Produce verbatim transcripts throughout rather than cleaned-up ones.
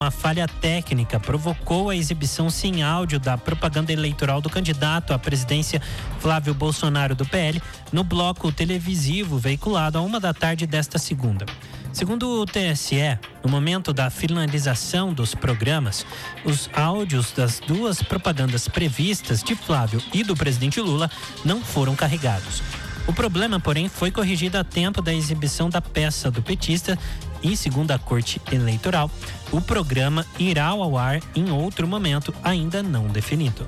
Uma falha técnica provocou a exibição sem áudio da propaganda eleitoral do candidato à presidência Flávio Bolsonaro do P L no bloco televisivo veiculado a uma da tarde desta segunda. Segundo o T S E, no momento da finalização dos programas, os áudios das duas propagandas previstas de Flávio e do presidente Lula não foram carregados. O problema, porém, foi corrigido a tempo da exibição da peça do petista e, segundo a Corte Eleitoral, o programa irá ao ar em outro momento ainda não definido.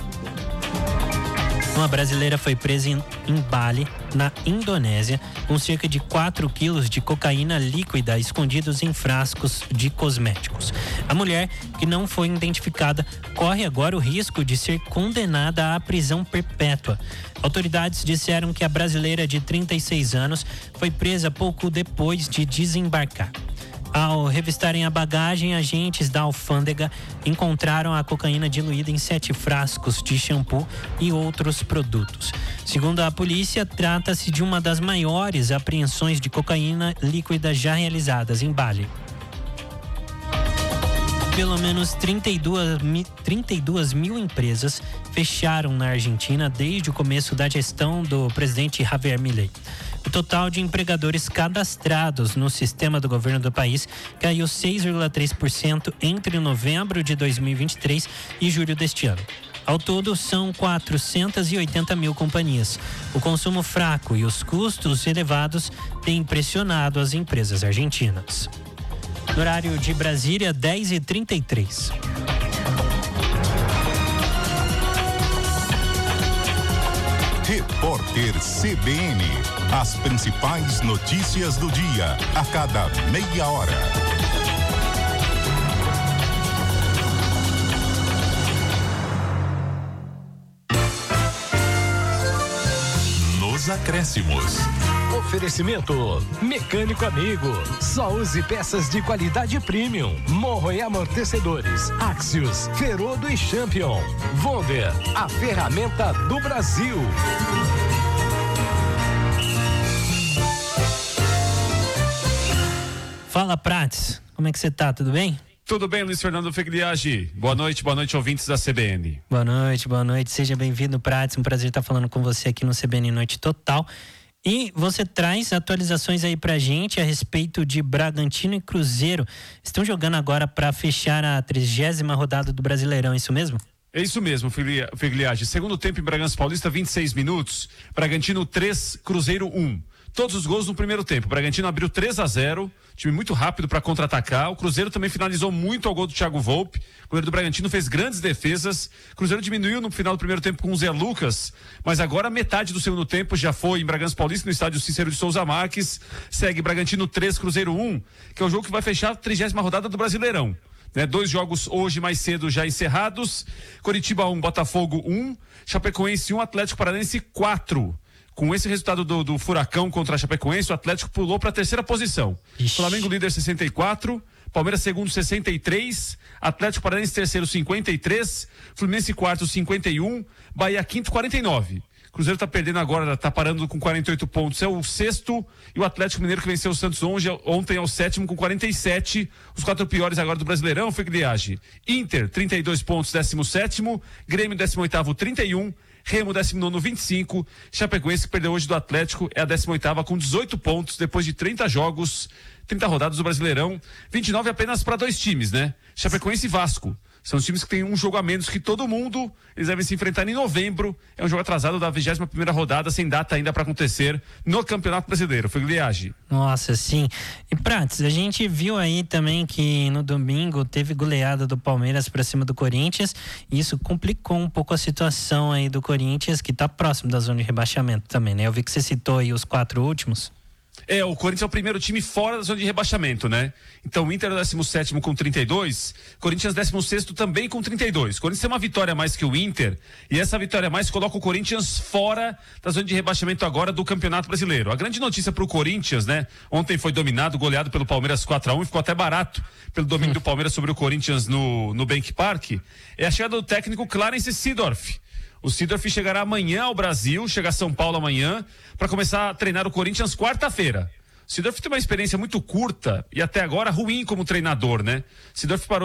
Uma brasileira foi presa em, em Bali, na Indonésia, com cerca de quatro quilos de cocaína líquida escondidos em frascos de cosméticos. A mulher, que não foi identificada, corre agora o risco de ser condenada à prisão perpétua. Autoridades disseram que a brasileira de trinta e seis anos foi presa pouco depois de desembarcar. Ao revistarem a bagagem, agentes da alfândega encontraram a cocaína diluída em sete frascos de shampoo e outros produtos. Segundo a polícia, trata-se de uma das maiores apreensões de cocaína líquida já realizadas em Bali. Pelo menos trinta e duas mil empresas fecharam na Argentina desde o começo da gestão do presidente Javier Milei. O total de empregadores cadastrados no sistema do governo do país caiu seis vírgula três por cento entre novembro de dois mil e vinte e três e julho deste ano. Ao todo, são quatrocentas e oitenta mil companhias. O consumo fraco e os custos elevados têm pressionado as empresas argentinas. No horário de Brasília, dez e trinta e três. Repórter C B N. As principais notícias do dia, a cada meia hora. Nos acréscimos. Oferecimento Mecânico Amigo. Só use peças de qualidade premium. Morro e amortecedores. Axios, Ferodo e Champion. Wonder, a ferramenta do Brasil. Fala, Prates. Como é que você tá? Tudo bem? Tudo bem, Luiz Fernando Fegliage. Boa noite, boa noite, ouvintes da C B N. Boa noite, boa noite. Seja bem-vindo, Prates. Um prazer estar falando com você aqui no C B N Noite Total. E você traz atualizações aí pra gente a respeito de Bragantino e Cruzeiro. Estão jogando agora para fechar a trigésima rodada do Brasileirão, é isso mesmo? É isso mesmo, Fegliage. Segundo tempo em Bragança Paulista, vinte e seis minutos. Bragantino três, Cruzeiro um. Todos os gols no primeiro tempo. O Bragantino abriu três a zero, time muito rápido para contra-atacar. O Cruzeiro também finalizou muito ao gol do Thiago Volpe. O goleiro do Bragantino fez grandes defesas. O Cruzeiro diminuiu no final do primeiro tempo com o Zé Lucas, mas agora metade do segundo tempo já foi em Bragança Paulista, no estádio Cícero de Souza Marques. Segue Bragantino três, Cruzeiro um, que é o jogo que vai fechar a trigésima rodada do Brasileirão. Né, dois jogos hoje mais cedo já encerrados. Coritiba um, Botafogo um, Chapecoense um, Atlético Paranaense quatro. Com esse resultado do, do Furacão contra a Chapecoense, o Atlético pulou para a terceira posição. Ixi. Flamengo líder sessenta e quatro, Palmeiras segundo sessenta e três, Atlético Paranaense terceiro cinquenta e três, Fluminense quarto cinquenta e um, Bahia quinto quarenta e nove. Cruzeiro tá perdendo agora, tá parando com quarenta e oito pontos, é o sexto, e o Atlético Mineiro que venceu o Santos ontem é o sétimo com quarenta e sete, os quatro piores agora do Brasileirão, Fegliage. Inter, trinta e dois pontos, décimo sétimo, Grêmio, décimo oitavo, trinta e um, Remo, décimo nono, vinte e cinco, Chapecoense, que perdeu hoje do Atlético, é a décima oitava com dezoito pontos, depois de trinta jogos, trinta rodadas do Brasileirão, vinte e nove apenas para dois times, né? Chapecoense e Vasco. São os times que têm um jogo a menos que todo mundo. Eles devem se enfrentar em novembro. É um jogo atrasado da vigésima primeira rodada, sem data ainda para acontecer no Campeonato Brasileiro. Foi Fegliage. Nossa, sim. E Prates, a gente viu aí também que no domingo teve goleada do Palmeiras para cima do Corinthians. E isso complicou um pouco a situação aí do Corinthians, que está próximo da zona de rebaixamento também, né? Eu vi que você citou aí os quatro últimos. É, o Corinthians é o primeiro time fora da zona de rebaixamento, né? Então o Inter é o décimo sétimo com trinta e dois, Corinthians décimo sexto também com trinta e dois. O Corinthians tem uma vitória a mais que o Inter, e essa vitória a mais coloca o Corinthians fora da zona de rebaixamento agora do Campeonato Brasileiro. A grande notícia pro Corinthians, né? Ontem foi dominado, goleado pelo Palmeiras quatro a um, e ficou até barato pelo domínio do Palmeiras sobre o Corinthians no, no Bank Park. É a chegada do técnico Clarence Seedorf. O Seedorf chegará amanhã ao Brasil, chega a São Paulo amanhã, para começar a treinar o Corinthians quarta-feira. O Seedorf tem uma experiência muito curta e até agora ruim como treinador, né? Seedorf parou